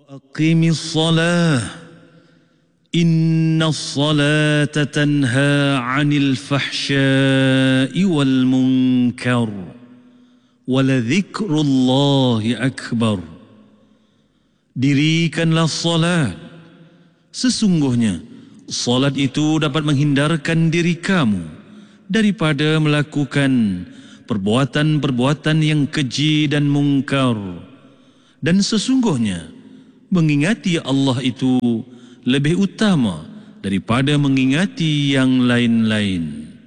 أقم الصلاة إن الصلاة تنهى عن الفحشاء والمنكر ولذكر الله أكبر. Dirikanlah salat. Sesungguhnya salat itu dapat menghindarkan diri kamu daripada melakukan perbuatan-perbuatan yang keji dan mungkar. Dan sesungguhnya mengingati Allah itu lebih utama daripada mengingati yang lain-lain.